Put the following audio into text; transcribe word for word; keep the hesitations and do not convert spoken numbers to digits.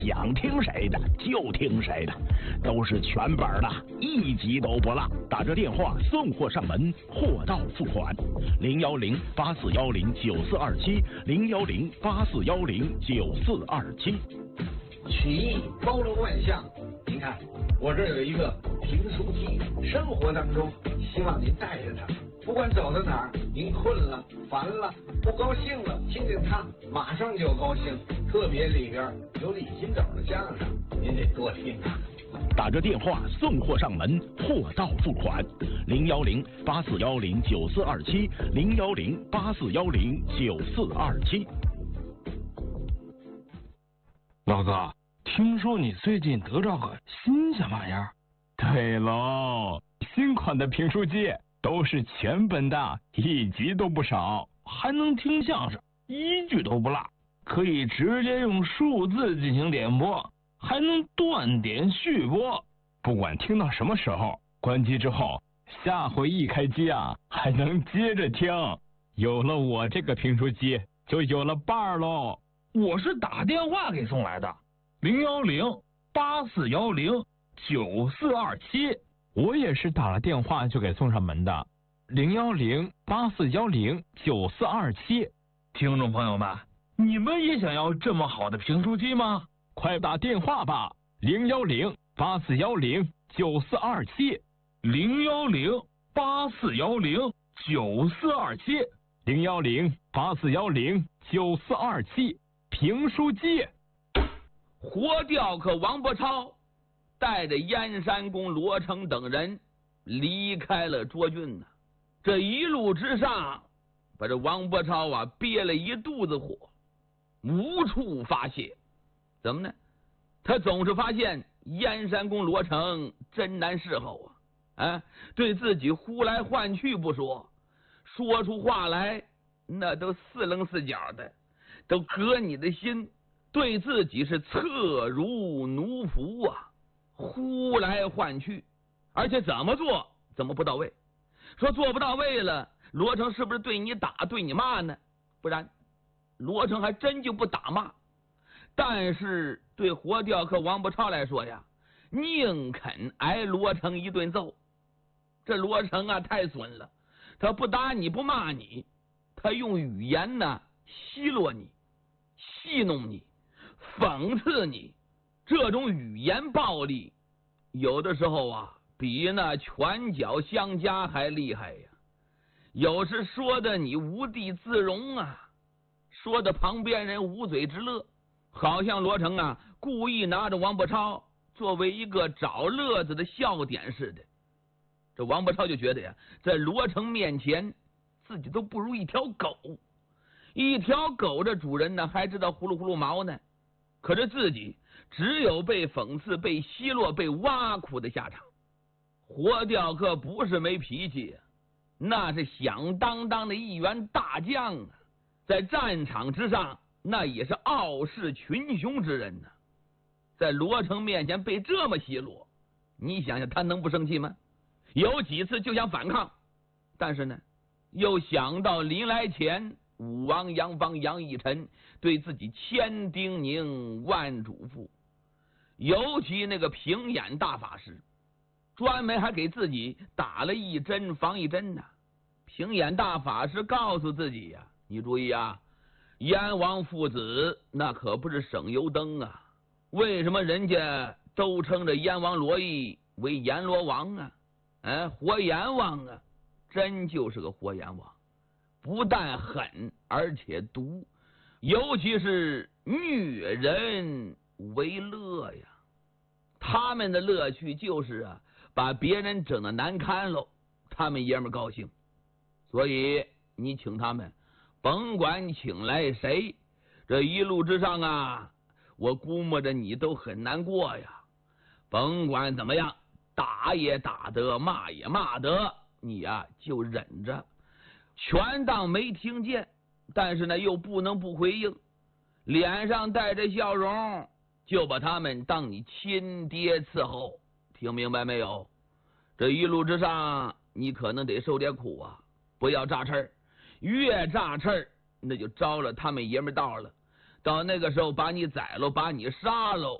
想听谁的就听谁的，都是全本的，一集都不落。打这电话送货上门，货到付款。零幺零八四幺零九四二七，零幺零八四幺零九四二七。 曲艺包罗万象，您看我这有一个评书机，生活当中希望您带着它，不管走到哪儿，您困了、烦了、不高兴了，听见它马上就高兴。特别里边有李金斗的相声，您得多听啊。 打着电话送货上门，货到付款。零幺零八四幺零九四二七，零幺零八四幺零九四二七。 老哥，听说你最近得着个新鲜玩意儿？ 对喽，新款的评书机都是全本的，一集都不少， 还能听相声，一句都不落，可以直接用数字进行点播，还能断点续播， 不管听到什么时候，关机之后，下回一开机啊，还能接着听。有了我这个评书机，就有了伴儿喽。 我是打电话给送来的，零幺零八四幺零九四二七。 我也是打了电话就给送上门的，零幺零八四幺零九四二七。 听众朋友们，你们也想要这么好的评书机吗？ 快打电话吧，零幺零八四幺零九四二七， 零幺零八四幺零九四二七， 零幺零八四幺零九四二七。评书机。 活雕刻王伯超带着燕山公罗成等人离开了涿郡呢。这一路之上，把这王伯超啊憋了一肚子火，无处发泄。怎么呢？他总是发现燕山公罗成真难伺候啊！啊，对自己呼来唤去不说，说出话来那都四棱四角的，都革你的心，对自己是侧如奴仆啊，呼来唤去，而且怎么做怎么不到位。说做不到位了，罗成是不是对你打对你骂呢？不然罗成还真就不打骂。但是对活雕刻王伯超来说呀，宁肯挨罗成一顿揍。这罗成啊太损了，他不打你不骂你，他用语言呢奚落你，戏弄你，讽刺你。这种语言暴力有的时候啊比那拳脚相加还厉害呀。有时说的你无地自容啊，说的旁边人捂嘴直乐，好像罗成啊故意拿着王伯超作为一个找乐子的笑点似的。这王伯超就觉得呀，在罗成面前自己都不如一条狗。一条狗这主人呢还知道呼噜呼噜毛呢，可是自己只有被讽刺、被奚落、被挖苦的下场。活雕刻不是没脾气，那是响当当的一员大将啊，在战场之上那也是傲视群雄之人呢。在罗成面前被这么奚落，你想想他能不生气吗？有几次就想反抗，但是呢又想到临来前武王杨方杨义臣对自己千叮咛万嘱咐，尤其那个平眼大法师专门还给自己打了一针防一针呢。平眼大法师告诉自己呀、啊，你注意啊，燕王父子那可不是省油灯啊，为什么人家都称着燕王罗毅为阎罗王啊？哎，活阎王啊，真就是个活阎王，不但狠而且毒，尤其是虐人为乐呀。他们的乐趣就是啊，把别人整得难堪喽，他们爷们高兴。所以你请他们，甭管请来谁，这一路之上啊，我估摸着你都很难过呀。甭管怎么样，打也打得，骂也骂得，你呀、啊、就忍着，全当没听见，但是呢又不能不回应，脸上带着笑容，就把他们当你亲爹伺候。听明白没有？这一路之上你可能得受点苦啊，不要炸刺儿，越炸刺儿那就招了他们爷们道了。 到那个时候把你宰了，把你杀了，